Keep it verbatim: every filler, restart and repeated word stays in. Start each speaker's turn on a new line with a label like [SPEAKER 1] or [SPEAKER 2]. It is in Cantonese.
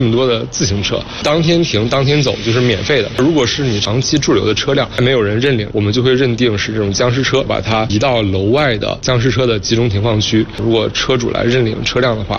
[SPEAKER 1] 这么多的自行车，当天停当天走就是免费的。如果是你长期驻留的车辆没有人认领，我们就会认定是这种僵尸车，把它移到楼外的僵尸车的集中停放区。如果车主来认领车辆的话，